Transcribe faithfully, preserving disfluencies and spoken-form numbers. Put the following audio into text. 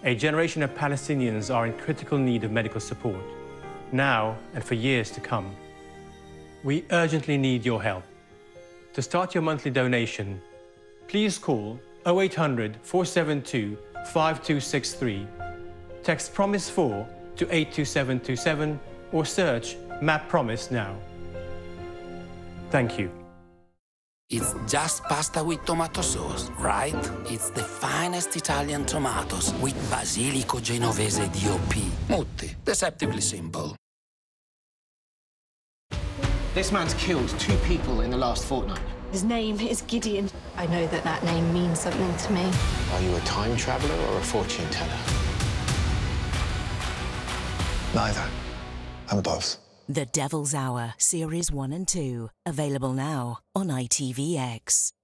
A generation of Palestinians are in critical need of medical support, now and for years to come. We urgently need your help. To start your monthly donation, please call oh eight hundred, four seven two, five two six three, text PROMISE four to eight two seven two seven, or search Map Promise now. Thank you. It's just pasta with tomato sauce, right? It's the finest Italian tomatoes with Basilico Genovese D O P. Mutti, deceptively simple. This man's killed two people in the last fortnight. His name is Gideon. I know that that name means something to me. Are you a time traveler or a fortune teller? Neither. I'm both. The Devil's Hour, Series one and two. Available now on I T V X.